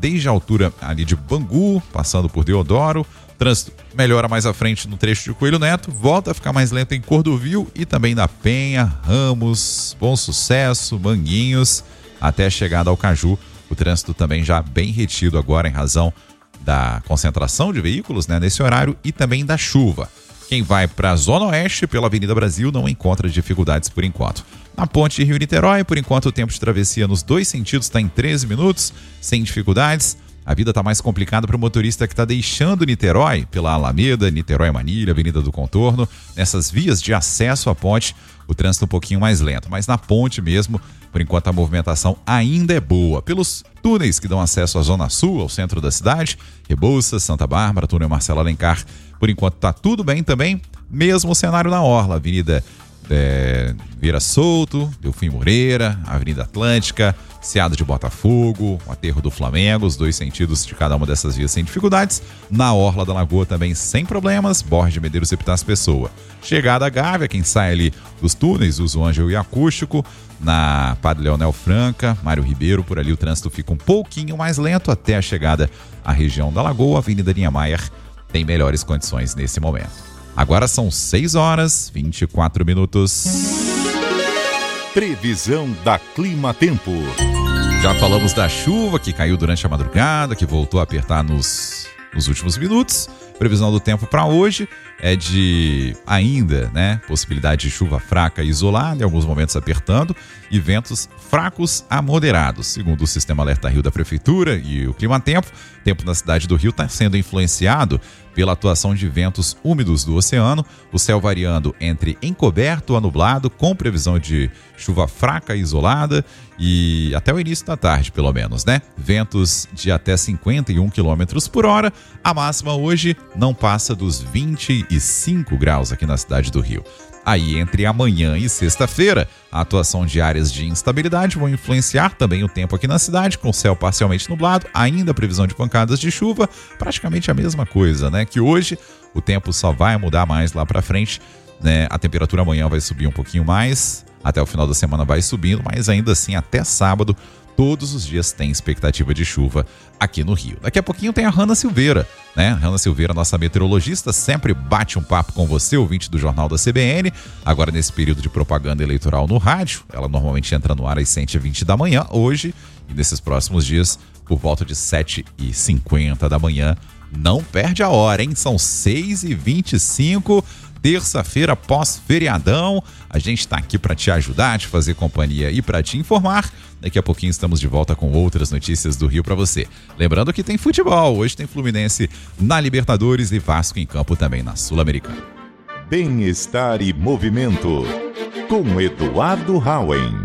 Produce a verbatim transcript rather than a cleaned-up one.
desde a altura ali de Bangu, passando por Deodoro. Trânsito melhora mais à frente no trecho de Coelho Neto, volta a ficar mais lento em Cordovil e também na Penha, Ramos, Bom Sucesso, Manguinhos, até a chegada ao Caju. O trânsito também já bem retido agora em razão da concentração de veículos, né, nesse horário e também da chuva. Quem vai para a Zona Oeste pela Avenida Brasil não encontra dificuldades por enquanto. Na ponte Rio-Niterói, por enquanto o tempo de travessia nos dois sentidos está em treze minutos, sem dificuldades. A vida está mais complicada para o motorista que está deixando Niterói pela Alameda, Niterói-Manilha, Avenida do Contorno. Nessas vias de acesso à ponte, o trânsito um pouquinho mais lento. Mas na ponte mesmo, por enquanto a movimentação ainda é boa. Pelos túneis que dão acesso à Zona Sul, ao centro da cidade, Rebouças, Santa Bárbara, túnel Marcelo Alencar, por enquanto está tudo bem também. Mesmo cenário na Orla, Avenida é, Vieira Souto, Delfim Moreira, Avenida Atlântica, Seado de Botafogo, o Aterro do Flamengo, os dois sentidos de cada uma dessas vias sem dificuldades. Na Orla da Lagoa também sem problemas, Borges de Medeiros e Epitácio Pessoa. Chegada a Gávea, quem sai ali dos túneis, usa o Ângelo e Acústico. Na Padre Leonel Franca, Mário Ribeiro, por ali o trânsito fica um pouquinho mais lento até a chegada à região da Lagoa. Avenida Niemeyer tem melhores condições nesse momento. Agora são seis horas e vinte e quatro minutos. Previsão da Clima Tempo. Já falamos da chuva que caiu durante a madrugada, que voltou a apertar nos, nos últimos minutos. Previsão do tempo para hoje é de ainda, né, possibilidade de chuva fraca e isolada, em alguns momentos apertando, e ventos fracos a moderados. Segundo o Sistema Alerta Rio da Prefeitura e o Clima Tempo, o tempo na cidade do Rio está sendo influenciado pela atuação de ventos úmidos do oceano, o céu variando entre encoberto a nublado, com previsão de chuva fraca e isolada, e até o início da tarde, pelo menos, né? Ventos de até cinquenta e um quilômetros por hora. A máxima hoje não passa dos vinte e cinco graus aqui na cidade do Rio. Aí, entre amanhã e sexta-feira, a atuação de áreas de instabilidade vão influenciar também o tempo aqui na cidade, com céu parcialmente nublado, ainda a previsão de pancadas de chuva, praticamente a mesma coisa, né? Que hoje o tempo só vai mudar mais lá pra frente, né? A temperatura amanhã vai subir um pouquinho mais, até o final da semana vai subindo, mas ainda assim até sábado todos os dias tem expectativa de chuva aqui no Rio. Daqui a pouquinho tem a Hanna Silveira, né? Hanna Silveira, nossa meteorologista, sempre bate um papo com você, ouvinte do Jornal da C B N. Agora, nesse período de propaganda eleitoral no rádio, ela normalmente entra no ar às sete e vinte da manhã, hoje e nesses próximos dias, por volta de sete e cinquenta da manhã. Não perde a hora, hein? São seis e vinte e cinco, terça-feira pós-feriadão. A gente está aqui para te ajudar, te fazer companhia e para te informar. Daqui a pouquinho estamos de volta com outras notícias do Rio para você. Lembrando que tem futebol. Hoje tem Fluminense na Libertadores e Vasco em campo também na Sul-Americana. Bem-estar e movimento com Eduardo Hauen.